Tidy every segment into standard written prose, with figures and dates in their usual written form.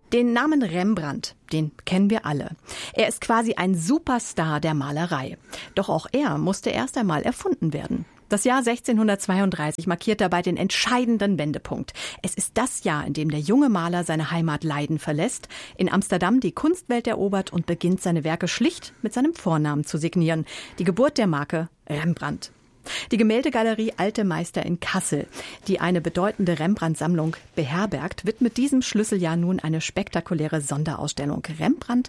Den Namen Rembrandt, den kennen wir alle. Er ist quasi ein Superstar der Malerei. Doch auch er musste erst einmal erfunden werden. Das Jahr 1632 markiert dabei den entscheidenden Wendepunkt. Es ist das Jahr, in dem der junge Maler seine Heimat Leiden verlässt, in Amsterdam die Kunstwelt erobert und beginnt, seine Werke schlicht mit seinem Vornamen zu signieren. Die Geburt der Marke Rembrandt. Die Gemäldegalerie Alte Meister in Kassel, die eine bedeutende Rembrandt-Sammlung beherbergt, widmet diesem Schlüsseljahr nun eine spektakuläre Sonderausstellung. Rembrandt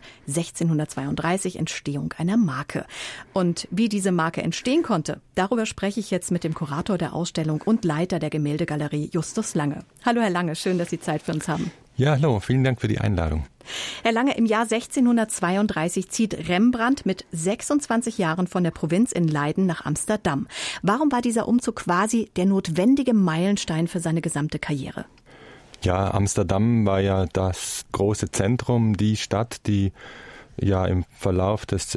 1632, Entstehung einer Marke. Und wie diese Marke entstehen konnte, darüber spreche ich jetzt mit dem Kurator der Ausstellung und Leiter der Gemäldegalerie, Justus Lange. Hallo Herr Lange, schön, dass Sie Zeit für uns haben. Ja, hallo, vielen Dank für die Einladung. Herr Lange, im Jahr 1632 zieht Rembrandt mit 26 Jahren von der Provinz in Leiden nach Amsterdam. Warum war dieser Umzug quasi der notwendige Meilenstein für seine gesamte Karriere? Ja, Amsterdam war ja das große Zentrum, die Stadt, die ja im Verlauf des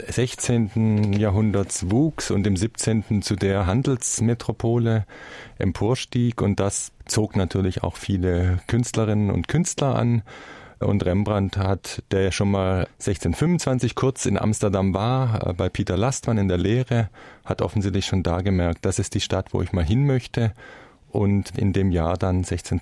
16. Jahrhunderts wuchs und im 17. zu der Handelsmetropole emporstieg. Und das zog natürlich auch viele Künstlerinnen und Künstler an. Und Rembrandt der ja schon mal 1625 kurz in Amsterdam war, bei Pieter Lastman in der Lehre, hat offensichtlich schon da gemerkt, das ist die Stadt, wo ich mal hin möchte. Und in dem Jahr dann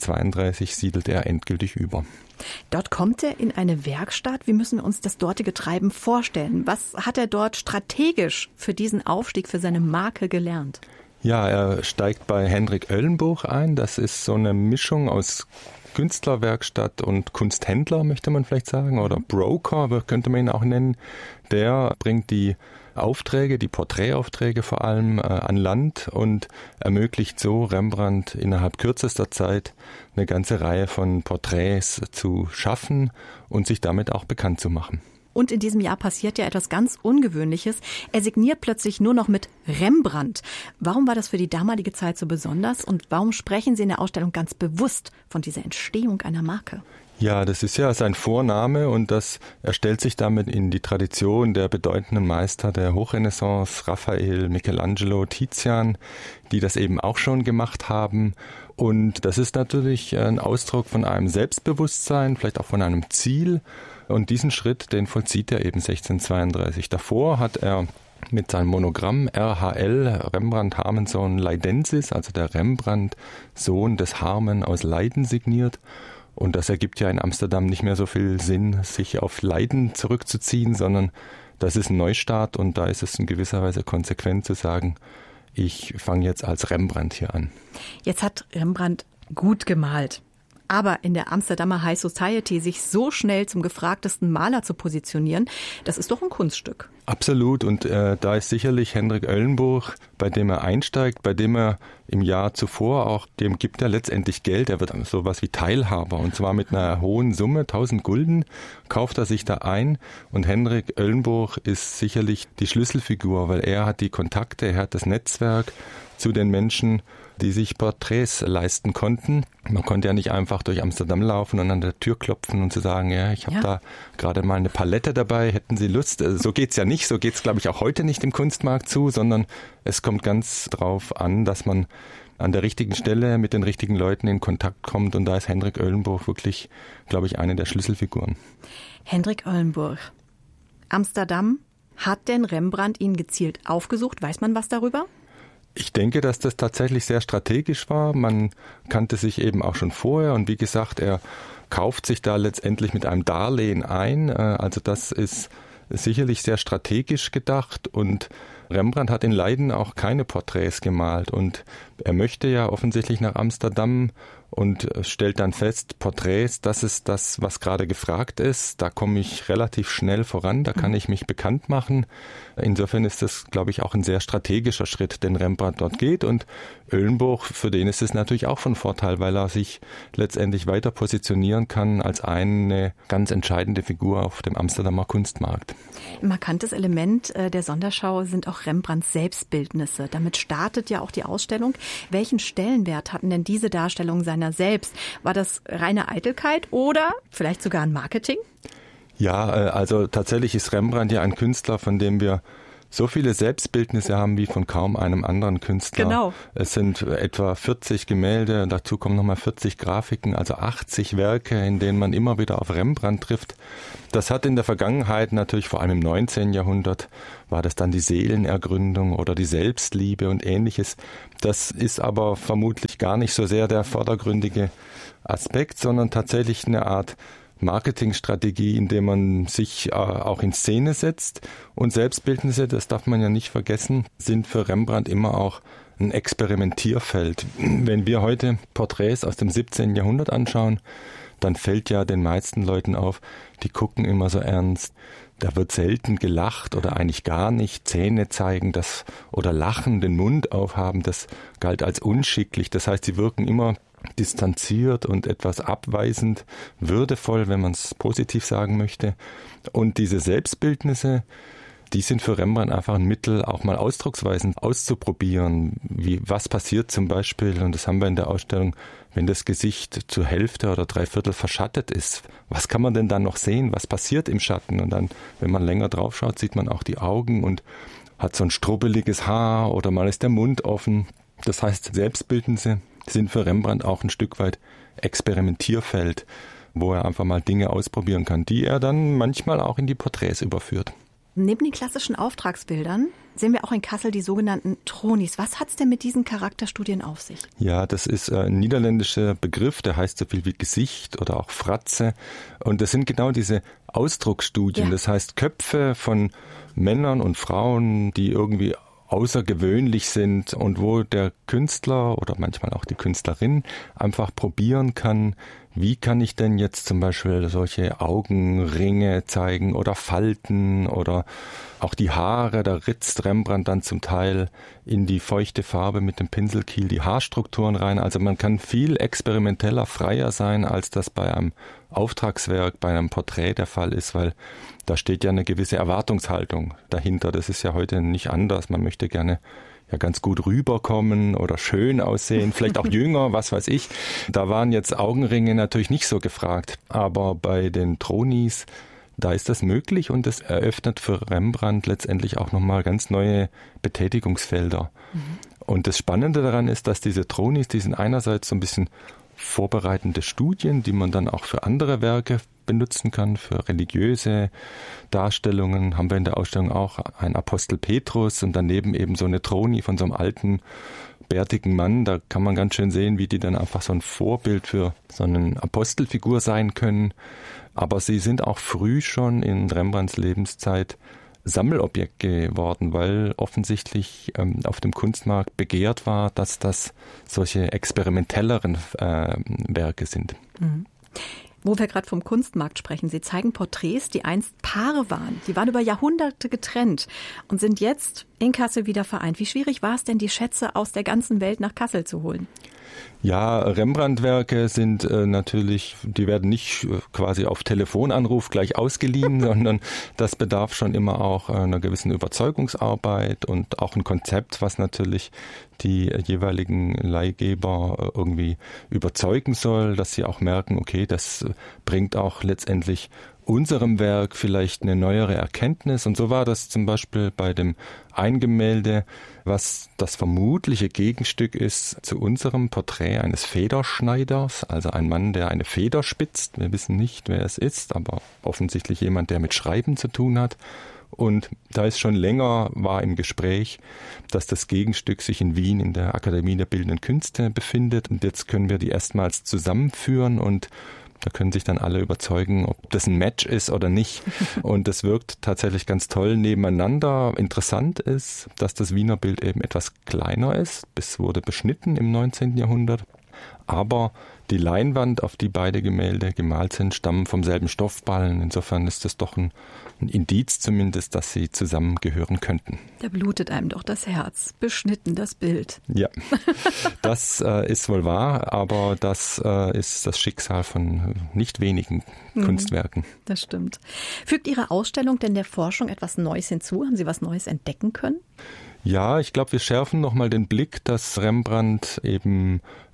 1632 siedelt er endgültig über. Dort kommt er in eine Werkstatt. Wie müssen wir uns das dortige Treiben vorstellen? Was hat er dort strategisch für diesen Aufstieg, für seine Marke gelernt? Ja, er steigt bei Hendrik Eulenburg ein. Das ist so eine Mischung aus Künstlerwerkstatt und Kunsthändler, möchte man vielleicht sagen, oder Broker, könnte man ihn auch nennen. Der bringt die Aufträge, die Porträtaufträge vor allem an Land und ermöglicht so Rembrandt innerhalb kürzester Zeit eine ganze Reihe von Porträts zu schaffen und sich damit auch bekannt zu machen. Und in diesem Jahr passiert ja etwas ganz Ungewöhnliches. Er signiert plötzlich nur noch mit Rembrandt. Warum war das für die damalige Zeit so besonders und warum sprechen Sie in der Ausstellung ganz bewusst von dieser Entstehung einer Marke? Ja, das ist ja sein Vorname und er stellt sich damit in die Tradition der bedeutenden Meister der Hochrenaissance, Raphael, Michelangelo, Tizian, die das eben auch schon gemacht haben. Und das ist natürlich ein Ausdruck von einem Selbstbewusstsein, vielleicht auch von einem Ziel. Und diesen Schritt, den vollzieht er eben 1632. Davor hat er mit seinem Monogramm RHL, Rembrandt Harmensohn Leidensis, also der Rembrandt, Sohn des Harmen aus Leiden, signiert. Und das ergibt ja in Amsterdam nicht mehr so viel Sinn, sich auf Leiden zurückzuziehen, sondern das ist ein Neustart und da ist es in gewisser Weise konsequent zu sagen, ich fange jetzt als Rembrandt hier an. Jetzt hat Rembrandt gut gemalt. Aber in der Amsterdamer High Society sich so schnell zum gefragtesten Maler zu positionieren, das ist doch ein Kunststück. Absolut. Und da ist sicherlich Hendrik Eulenburg, bei dem er einsteigt, bei dem er im Jahr zuvor auch, dem gibt er letztendlich Geld. Er wird sowas wie Teilhaber und zwar mit einer hohen Summe, 1000 Gulden, kauft er sich da ein. Und Hendrik Eulenburg ist sicherlich die Schlüsselfigur, weil er hat die Kontakte, er hat das Netzwerk zu den Menschen, die sich Porträts leisten konnten. Man konnte ja nicht einfach durch Amsterdam laufen und an der Tür klopfen und zu sagen, ja, ich habe da gerade mal eine Palette dabei, hätten Sie Lust? So geht's ja nicht, so geht's, glaube ich, auch heute nicht im Kunstmarkt zu, sondern es kommt ganz drauf an, dass man an der richtigen Stelle mit den richtigen Leuten in Kontakt kommt und da ist Hendrik Eulenburg wirklich, glaube ich, eine der Schlüsselfiguren. Hendrik Eulenburg, Amsterdam, hat denn Rembrandt ihn gezielt aufgesucht? Weiß man was darüber? Ich denke, dass das tatsächlich sehr strategisch war. Man kannte sich eben auch schon vorher und wie gesagt, er kauft sich da letztendlich mit einem Darlehen ein. Also das ist sicherlich sehr strategisch gedacht und Rembrandt hat in Leiden auch keine Porträts gemalt und er möchte ja offensichtlich nach Amsterdam und stellt dann fest, Porträts, das ist das, was gerade gefragt ist. Da komme ich relativ schnell voran, da kann ich mich bekannt machen. Insofern ist das, glaube ich, auch ein sehr strategischer Schritt, den Rembrandt dort geht. Und Eulenburg, für den ist es natürlich auch von Vorteil, weil er sich letztendlich weiter positionieren kann als eine ganz entscheidende Figur auf dem Amsterdamer Kunstmarkt. Ein markantes Element der Sonderschau sind auch Rembrandts Selbstbildnisse. Damit startet ja auch die Ausstellung. Welchen Stellenwert hatten denn diese Darstellungen seiner selbst? War das reine Eitelkeit oder vielleicht sogar ein Marketing? Ja, also tatsächlich ist Rembrandt ja ein Künstler, von dem wir so viele Selbstbildnisse haben wie von kaum einem anderen Künstler. Genau. Es sind etwa 40 Gemälde, dazu kommen nochmal 40 Grafiken, also 80 Werke, in denen man immer wieder auf Rembrandt trifft. Das hat in der Vergangenheit natürlich, vor allem im 19. Jahrhundert, war das dann die Seelenergründung oder die Selbstliebe und Ähnliches. Das ist aber vermutlich gar nicht so sehr der vordergründige Aspekt, sondern tatsächlich eine Art Marketingstrategie, in der man sich auch in Szene setzt. Und Selbstbildnisse, das darf man ja nicht vergessen, sind für Rembrandt immer auch ein Experimentierfeld. Wenn wir heute Porträts aus dem 17. Jahrhundert anschauen, dann fällt ja den meisten Leuten auf, die gucken immer so ernst. Da wird selten gelacht oder eigentlich gar nicht. Zähne zeigen das oder lachen, den Mund aufhaben, das galt als unschicklich. Das heißt, sie wirken immer distanziert und etwas abweisend, würdevoll, wenn man es positiv sagen möchte. Und diese Selbstbildnisse, die sind für Rembrandt einfach ein Mittel, auch mal Ausdrucksweisen auszuprobieren. Was passiert zum Beispiel, und das haben wir in der Ausstellung, wenn das Gesicht zur Hälfte oder 3/4 verschattet ist. Was kann man denn dann noch sehen? Was passiert im Schatten? Und dann, wenn man länger drauf schaut, sieht man auch die Augen und hat so ein strubbeliges Haar oder mal ist der Mund offen. Das heißt, Selbstbildnisse sind für Rembrandt auch ein Stück weit Experimentierfeld, wo er einfach mal Dinge ausprobieren kann, die er dann manchmal auch in die Porträts überführt. Neben den klassischen Auftragsbildern sehen wir auch in Kassel die sogenannten Tronis. Was hat es denn mit diesen Charakterstudien auf sich? Ja, das ist ein niederländischer Begriff, der heißt so viel wie Gesicht oder auch Fratze. Und das sind genau diese Ausdrucksstudien. Ja. Das heißt Köpfe von Männern und Frauen, die irgendwie außergewöhnlich sind und wo der Künstler oder manchmal auch die Künstlerin einfach probieren kann, wie kann ich denn jetzt zum Beispiel solche Augenringe zeigen oder Falten oder auch die Haare, da ritzt Rembrandt dann zum Teil in die feuchte Farbe mit dem Pinselkiel die Haarstrukturen rein. Also man kann viel experimenteller, freier sein, als das bei einem Auftragswerk, bei einem Porträt der Fall ist, weil da steht ja eine gewisse Erwartungshaltung dahinter. Das ist ja heute nicht anders. Man möchte gerne ja ganz gut rüberkommen oder schön aussehen, vielleicht auch jünger, was weiß ich. Da waren jetzt Augenringe natürlich nicht so gefragt. Aber bei den Tronis, da ist das möglich und das eröffnet für Rembrandt letztendlich auch nochmal ganz neue Betätigungsfelder. Und das Spannende daran ist, dass diese Tronis, die sind einerseits so ein bisschen vorbereitende Studien, die man dann auch für andere Werke benutzen kann, für religiöse Darstellungen. Haben wir in der Ausstellung auch einen Apostel Petrus und daneben eben so eine Troni von so einem alten, bärtigen Mann. Da kann man ganz schön sehen, wie die dann einfach so ein Vorbild für so eine Apostelfigur sein können. Aber sie sind auch früh schon in Rembrandts Lebenszeit Sammelobjekt geworden, weil offensichtlich auf dem Kunstmarkt begehrt war, dass das solche experimentelleren Werke sind. Mhm. Wo wir gerade vom Kunstmarkt sprechen, Sie zeigen Porträts, die einst Paare waren. Die waren über Jahrhunderte getrennt und sind jetzt in Kassel wieder vereint. Wie schwierig war es denn, die Schätze aus der ganzen Welt nach Kassel zu holen? Ja, Rembrandt-Werke sind natürlich, die werden nicht quasi auf Telefonanruf gleich ausgeliehen, sondern das bedarf schon immer auch einer gewissen Überzeugungsarbeit und auch ein Konzept, was natürlich die jeweiligen Leihgeber irgendwie überzeugen soll, dass sie auch merken, okay, das bringt auch letztendlich unserem Werk vielleicht eine neuere Erkenntnis. Und so war das zum Beispiel bei dem Eingemälde, was das vermutliche Gegenstück ist zu unserem Porträt eines Federschneiders, also ein Mann, der eine Feder spitzt. Wir wissen nicht, wer es ist, aber offensichtlich jemand, der mit Schreiben zu tun hat. Und da es schon länger war im Gespräch, dass das Gegenstück sich in Wien in der Akademie der Bildenden Künste befindet. Und jetzt können wir die erstmals zusammenführen und da können sich dann alle überzeugen, ob das ein Match ist oder nicht. Und das wirkt tatsächlich ganz toll nebeneinander. Interessant ist, dass das Wiener Bild eben etwas kleiner ist. Es wurde beschnitten im 19. Jahrhundert. Aber die Leinwand, auf die beide Gemälde gemalt sind, stammen vom selben Stoffballen. Insofern ist das doch ein Indiz zumindest, dass sie zusammengehören könnten. Da blutet einem doch das Herz. Beschnitten, das Bild. Ja, das ist wohl wahr, aber das ist das Schicksal von nicht wenigen Kunstwerken. Das stimmt. Fügt Ihre Ausstellung denn der Forschung etwas Neues hinzu? Haben Sie was Neues entdecken können? Ja, ich glaube, wir schärfen nochmal den Blick, dass Rembrandt eben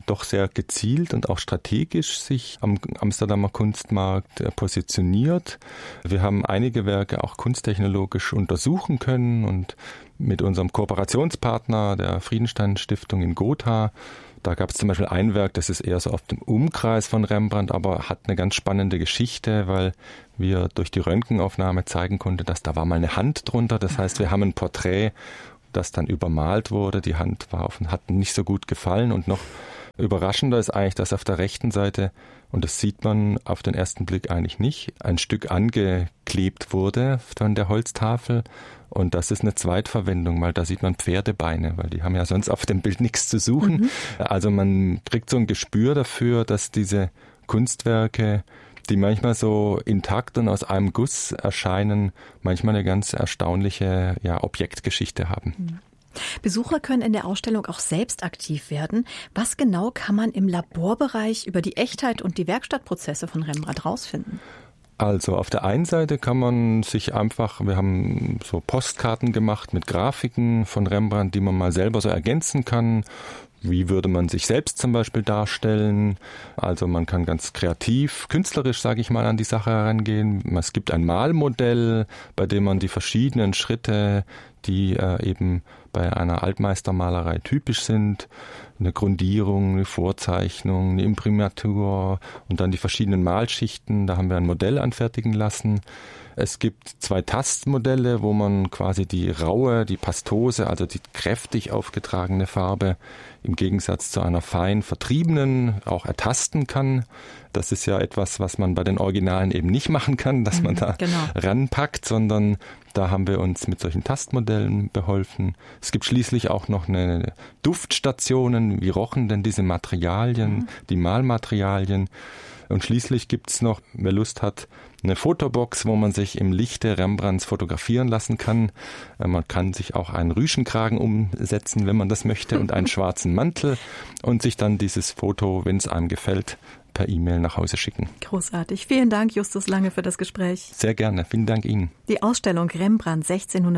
doch sehr gezielt und auch strategisch sich am Amsterdamer Kunstmarkt positioniert. Wir haben einige Werke auch kunsttechnologisch untersuchen können und mit unserem Kooperationspartner der Friedenstein-Stiftung in Gotha. Da gab es zum Beispiel ein Werk, das ist eher so auf dem Umkreis von Rembrandt, aber hat eine ganz spannende Geschichte, weil wir durch die Röntgenaufnahme zeigen konnten, dass da war mal eine Hand drunter. Das heißt, wir haben ein Porträt, das dann übermalt wurde. Die Hand hat nicht so gut gefallen und noch überraschender ist eigentlich, dass auf der rechten Seite, und das sieht man auf den ersten Blick eigentlich nicht, ein Stück angeklebt wurde von der Holztafel. Und das ist eine Zweitverwendung, weil da sieht man Pferdebeine, weil die haben ja sonst auf dem Bild nichts zu suchen. Also man kriegt so ein Gespür dafür, dass diese Kunstwerke, die manchmal so intakt und aus einem Guss erscheinen, manchmal eine ganz erstaunliche Objektgeschichte haben. Besucher können in der Ausstellung auch selbst aktiv werden. Was genau kann man im Laborbereich über die Echtheit und die Werkstattprozesse von Rembrandt rausfinden? Also auf der einen Seite kann man sich einfach, wir haben so Postkarten gemacht mit Grafiken von Rembrandt, die man mal selber so ergänzen kann. Wie würde man sich selbst zum Beispiel darstellen? Also man kann ganz kreativ, künstlerisch, sage ich mal, an die Sache herangehen. Es gibt ein Malmodell, bei dem man die verschiedenen Schritte, die eben bei einer Altmeistermalerei typisch sind, eine Grundierung, eine Vorzeichnung, eine Imprimatur und dann die verschiedenen Malschichten, da haben wir ein Modell anfertigen lassen. Es gibt 2 Tastmodelle, wo man quasi die raue, die Pastose, also die kräftig aufgetragene Farbe im Gegensatz zu einer fein vertriebenen auch ertasten kann. Das ist ja etwas, was man bei den Originalen eben nicht machen kann, dass man da ranpackt, sondern da haben wir uns mit solchen Tastmodellen beholfen. Es gibt schließlich auch noch eine Duftstationen. Wie rochen denn diese Materialien, die Malmaterialien? Und schließlich gibt's noch, wer Lust hat, eine Fotobox, wo man sich im Lichte Rembrandts fotografieren lassen kann. Man kann sich auch einen Rüschenkragen umsetzen, wenn man das möchte, und einen schwarzen Mantel und sich dann dieses Foto, wenn es einem gefällt, per E-Mail nach Hause schicken. Großartig. Vielen Dank, Justus Lange, für das Gespräch. Sehr gerne. Vielen Dank Ihnen. Die Ausstellung Rembrandt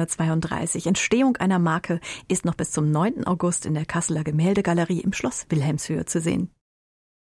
1632, Entstehung einer Marke, ist noch bis zum 9. August in der Kasseler Gemäldegalerie im Schloss Wilhelmshöhe zu sehen.